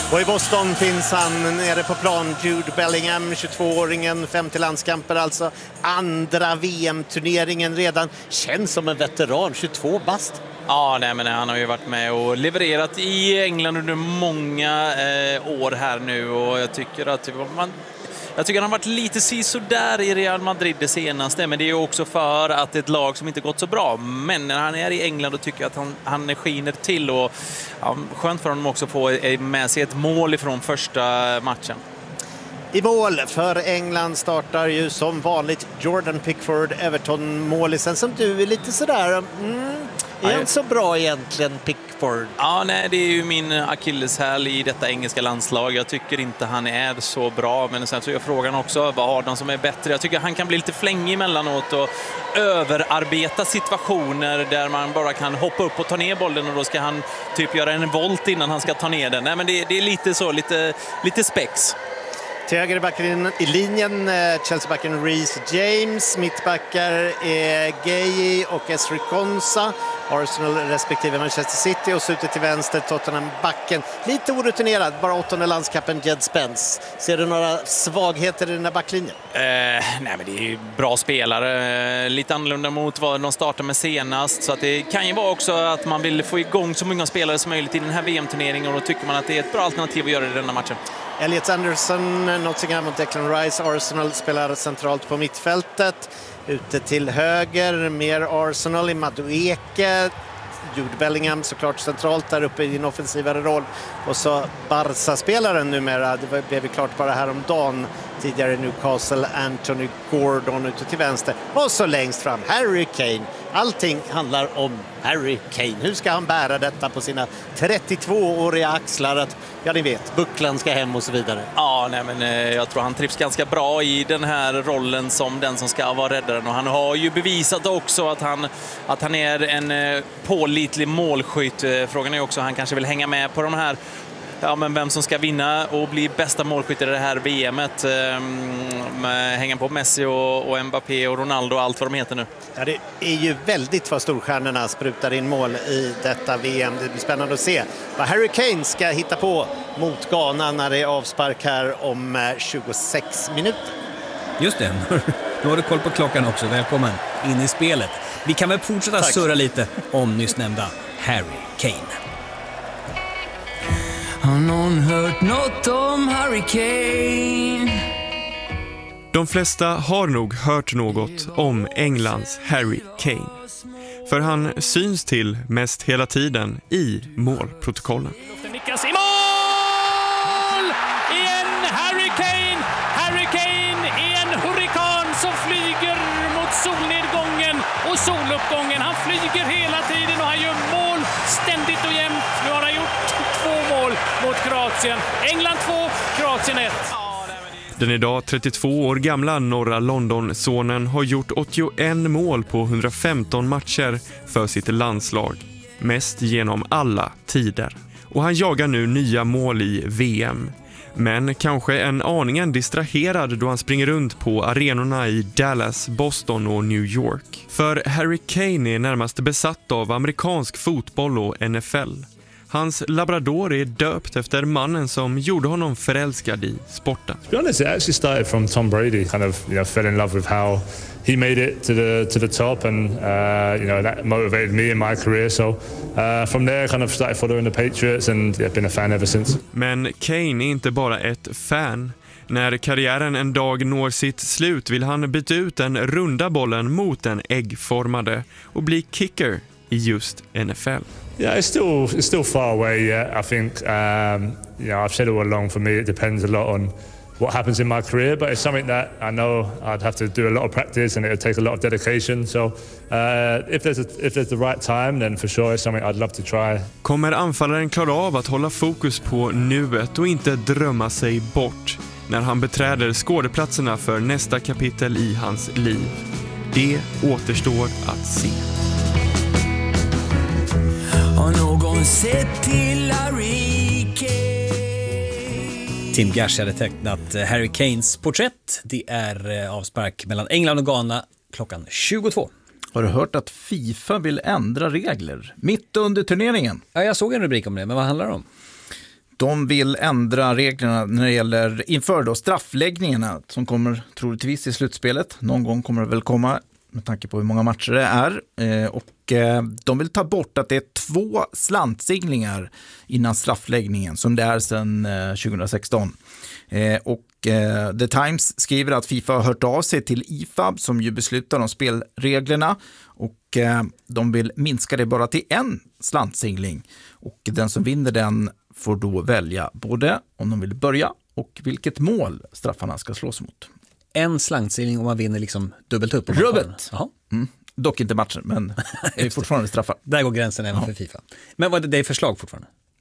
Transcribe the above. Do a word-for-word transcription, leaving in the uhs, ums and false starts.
Och i Boston finns han nere på plan, Jude Bellingham, tjugotvååringen, femtio landskamper, alltså andra V M-turneringen redan. Känns som en veteran, tjugotvå bast. Ja, nej, men han har ju varit med och levererat i England under många eh, år här nu, och jag tycker att man, jag tycker han har varit lite sisådär i Real Madrid det senaste, men det är ju också för att ett lag som inte gått så bra. Men när han är i England och tycker att han, han skiner till, och ja, skönt för honom också att få med sig ett mål ifrån första matchen. I mål för England startar ju som vanligt Jordan Pickford, Everton-målisen, som du är lite sådär... Mm. Är han så bra egentligen, Pickford? Ja, nej, det är ju min akilleshäl i detta engelska landslag. Jag tycker inte han är så bra, men sen så är frågan också, vad har de som är bättre? Jag tycker han kan bli lite flängig emellanåt och överarbeta situationer där man bara kan hoppa upp och ta ner bollen, och då ska han typ göra en volt innan han ska ta ner den. Nej, men det, det är lite så, lite, lite spex. Till högerbacken i linjen, Chelsea-backen Reece James, mittbackar är Gueye och Esri Konsa, Arsenal respektive Manchester City, och slutet till vänster Tottenham-backen. Lite orutinerad, bara åttonde landskapen Jed Spence. Ser du några svagheter i den här backlinjen? Eh, nej, men det är ju bra spelare, eh, lite annorlunda mot vad de startar med senast, så att det kan ju vara också att man vill få igång så många spelare som möjligt i den här V M-turneringen, och då tycker man att det är ett bra alternativ att göra det i denna matchen. Elliot Anderson, Nottingham mot Declan Rice. Arsenal spelar centralt på mittfältet. Ute till höger, mer Arsenal i Madueke. Jude Bellingham såklart centralt där uppe i en offensivare roll. Och så Barca-spelaren numera, det blev klart bara häromdagen, tidigare Newcastle, Anthony Gordon ute till vänster. Och så längst fram, Harry Kane. Allting handlar om Harry Kane. Hur ska han bära detta på sina trettiotvååriga axlar? Att, ja, ni vet, bucklan ska hem och så vidare. Ja, nej, men eh, jag tror han trivs ganska bra i den här rollen som den som ska vara räddaren. Och han har ju bevisat också att han, att han är en eh, pålitlig målskytt. Frågan är också, han kanske vill hänga med på de här, ja, men vem som ska vinna och bli bästa målskytt i det här V M-et. Um, hänga på Messi och, och Mbappé och Ronaldo och allt vad de heter nu. Ja, det är ju väldigt vad storstjärnorna sprutar in mål i detta V M. Det blir spännande att se vad Harry Kane ska hitta på mot Ghana när det är avspark här om tjugosex minuter. Just det, nu har du koll på klockan också. Välkommen in i spelet. Vi kan väl fortsätta Tack. surra lite om nyss nämnda Harry Kane. Har någon hört något om Harry Kane? De flesta har nog hört något om Englands Harry Kane. För han syns till mest hela tiden i målprotokollen. Nickas i mål! Igen Harry Kane! Harry Kane är en hurrikan som flyger mot solnedgången och soluppgången. Han flyger hela tiden och han gör mål ständigt och jämt. Nu har han gjort två mål mot Kroatien. England två, Kroatien ett. Den idag trettiotvå år gamla norra London-sonen har gjort åttioen mål på hundrafemton matcher för sitt landslag. Mest genom alla tider. Och han jagar nu nya mål i V M. Men kanske en aningen distraherad då han springer runt på arenorna i Dallas, Boston och New York. För Harry Kane är närmast besatt av amerikansk fotboll och N F L. Hans labrador är döpt efter mannen som gjorde honom förälskad i sporten. To be honest, it actually started from Tom Brady. Kind of, you know, fell in love with how he made it to the to the top, and uh, you know that motivated me in my career. So uh, from there, kind of started following the Patriots, and I've been a fan ever since. Men Kane är inte bara ett fan. När karriären en dag når sitt slut vill han byta ut den runda bollen mot den äggformade och bli kicker i just N F L. Yeah, it's still it's still far away yet. I think um, you know I've said all along. For me, it depends a lot on what happens in my career, but it's something that I know I'd have to do a lot of practice, and it'll take a lot of dedication. So uh, if there's a, if there's the right time, then for sure it's something I'd love to try. Kommer anfallaren klara av att hålla fokus på nuet och inte drömma sig bort när han beträder skådeplatserna för nästa kapitel i hans liv? Det återstår att se. Har någon sett till Harry Kane? Tim Gash hade tecknat Harry Kanes porträtt. Det är avspark mellan England och Ghana klockan tjugotvå. Har du hört att FIFA vill ändra regler mitt under turneringen? Ja, jag såg en rubrik om det, men vad handlar det om? De vill ändra reglerna när det gäller inför då straffläggningarna som kommer troligtvis i slutspelet. Någon gång kommer det väl komma med tanke på hur många matcher det är. Eh, och eh, de vill ta bort att det är två slantsinglingar innan straffläggningen som det är sedan eh, tjugohundrasexton. Eh, och eh, The Times skriver att FIFA har hört av sig till I F A B som ju beslutar om spelreglerna och eh, de vill minska det bara till en slantsingling. Och den som vinner den får då välja både om de vill börja och vilket mål straffarna ska slås mot. En slantsingling om man vinner liksom dubbelt upp. Rubbet! Mm. Dock inte matchen, men det är fortfarande straffar. Där går gränsen även för FIFA. Men vad är det, det är förslag fortfarande?